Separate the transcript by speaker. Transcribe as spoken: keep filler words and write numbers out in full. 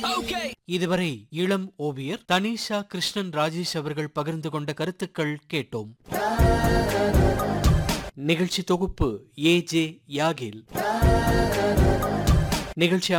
Speaker 1: இதுவரை இளம் ஓவியர் தனிஷா கிருஷ்ணன் ராஜேஷ் அவர்கள் பகிர்ந்து கொண்ட கருத்துக்கள் கேட்டோம். நிகழ்ச்சி தொகுப்பு ஏ ஜே யாகில். நிகழ்ச்சி